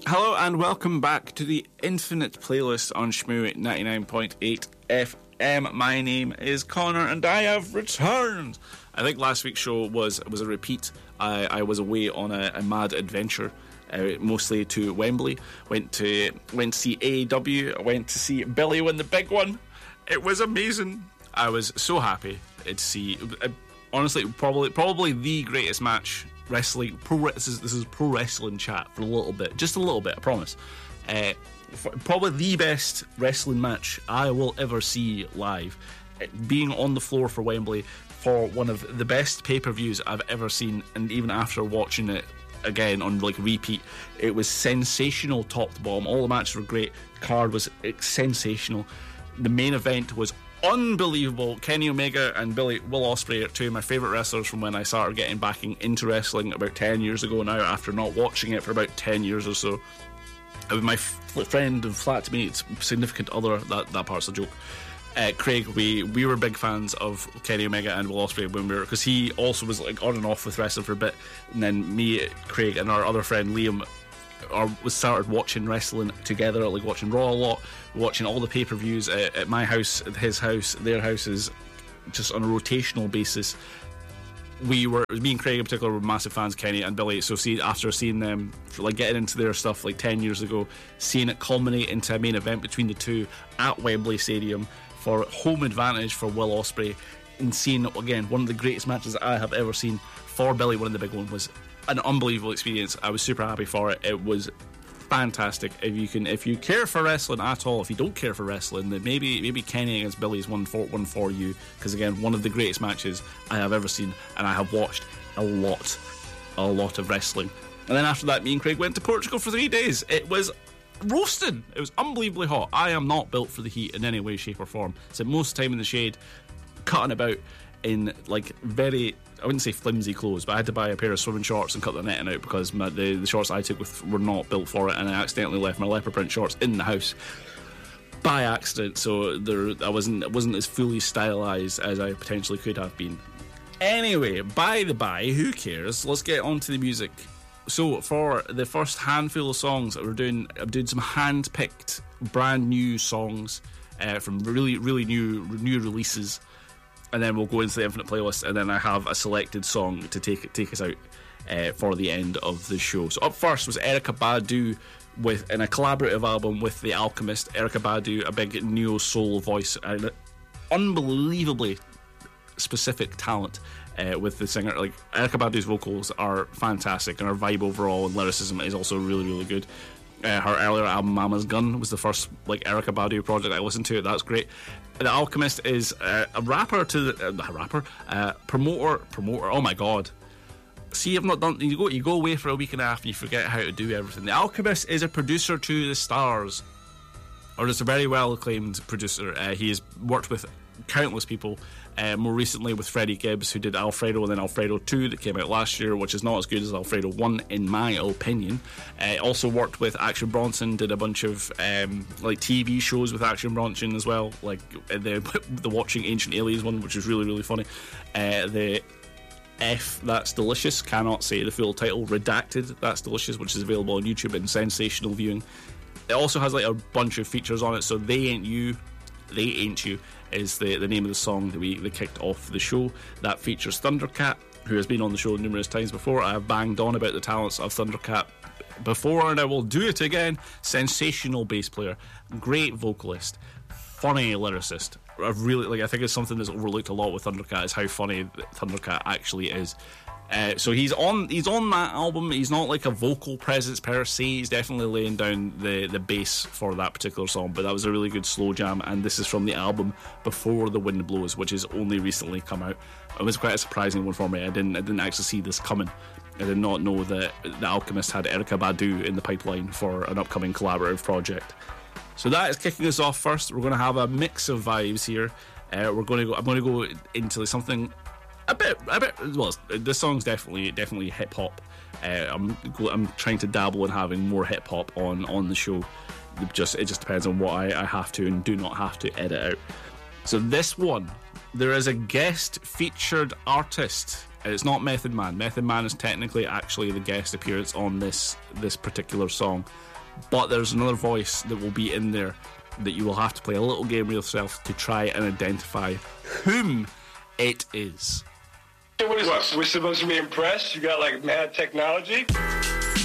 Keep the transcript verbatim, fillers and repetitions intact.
Hello and welcome back to the Infinite Playlist on Shmoo ninety-nine point eight F M. My name is Connor and I have returned. I think last week's show was was a repeat. I, I was away on a, a mad adventure, uh, mostly to Wembley. Went to went to see A E W. I went to see Billy win the big one. It was amazing. I was so happy to see. Uh, honestly, probably probably the greatest match. Wrestling, pro. This is this is pro wrestling chat for a little bit, just a little bit. I promise. Uh, probably the best wrestling match I will ever see live. Being on the floor for Wembley for one of the best pay-per-views I've ever seen, and even after watching it again on like repeat, it was sensational top to bottom. All the matches were great. The card was sensational. The main event was unbelievable. Kenny Omega and Billy Will Ospreay are two of my favourite wrestlers from when I started getting back into wrestling about ten years ago now, after not watching it for about ten years or so. With my f- friend and flatmate, significant other, that, that part's a joke, uh, Craig, we, we were big fans of Kenny Omega and Will Ospreay when we were, because he also was like on and off with wrestling for a bit, and then me, Craig, and our other friend Liam Or we started watching wrestling together, like watching Raw a lot, watching all the pay-per-views at, at my house, at his house, their houses, just on a rotational basis. We were, me and Craig in particular, were massive fans of Kenny and Billy. So see, after seeing them, like getting into their stuff like ten years ago, seeing it culminate into a main event between the two at Wembley Stadium for home advantage for Will Ospreay, and seeing again one of the greatest matches I have ever seen for Billy winning the big one was an unbelievable experience. I was super happy for it. It was fantastic. If you can, if you care for wrestling at all, if you don't care for wrestling, then maybe maybe Kenny against Billy is one for one for you. Because again, one of the greatest matches I have ever seen, and I have watched a lot, a lot of wrestling. And then after that, me and Craig went to Portugal for three days. It was roasting. It was unbelievably hot. I am not built for the heat in any way, shape, or form. Spent most of the time in the shade, cutting about in like very, I wouldn't say flimsy clothes, but I had to buy a pair of swimming shorts and cut the netting out because my, the, the shorts I took with were not built for it, and I accidentally left my leopard print shorts in the house by accident, so there I wasn't I wasn't as fully stylized as I potentially could have been. Anyway, by the by, who cares? Let's get on to the music. So for the first handful of songs, we're doing I'm doing some hand-picked brand new songs uh, from really really new new releases. And then we'll go into the Infinite Playlist, and then I have a selected song to take take us out uh, for the end of the show. So up first was Erykah Badu with in a collaborative album with The Alchemist. Erykah Badu, a big neo-soul voice, and unbelievably specific talent uh, with the singer. Like Erykah Badu's vocals are fantastic, and her vibe overall and lyricism is also really really good. Uh, her earlier album Mama's Gun was the first like Erykah Badu project I listened to. That's great. The Alchemist is uh, a rapper to the uh, a rapper uh, promoter promoter. Oh my god! See, I've not done. You go you go away for a week and a half and you forget how to do everything. The Alchemist is a producer to the stars, or is a very well acclaimed producer. Uh, he has worked with countless people. Uh, more recently with Freddie Gibbs, who did Alfredo and then Alfredo two that came out last year, which is not as good as Alfredo one in my opinion. Uh, also worked with Action Bronson, did a bunch of um, like T V shows with Action Bronson as well, like the the Watching Ancient Aliens one, which was really really funny. Uh, the F That's Delicious, cannot say the full title, Redacted That's Delicious, which is available on YouTube in sensational viewing. It also has like a bunch of features on it, so They Ain't You, They Ain't You is the, the name of the song that we that kicked off the show. That features Thundercat, who has been on the show numerous times before. I have banged on about the talents of Thundercat before, and I will do it again. Sensational bass player, great vocalist, funny lyricist. I really like. I think it's something that's overlooked a lot with Thundercat is how funny Thundercat actually is. Uh, so he's on he's on that album. He's not like a vocal presence per se. He's definitely laying down the, the bass for that particular song, but that was a really good slow jam, and this is from the album Before the Wind Blows, which has only recently come out. It was quite a surprising one for me. I didn't I didn't actually see this coming. I did not know that The Alchemist had Erykah Badu in the pipeline for an upcoming collaborative project. So that is kicking us off first. We're going to have a mix of vibes here. Uh, we're going to go. I'm going to go into something a bit, a bit. Well, this song's definitely, definitely hip hop. Uh, I'm, I'm trying to dabble in having more hip hop on on the show. It just, it just depends on what I, I have to and do not have to edit out. So this one there is a guest featured artist. It's not Method Man. Method Man is technically actually the guest appearance on this this particular song. But there's another voice that will be in there that you will have to play a little game with yourself to try and identify whom it is. What is this? We're supposed to be impressed? You got like mad technology?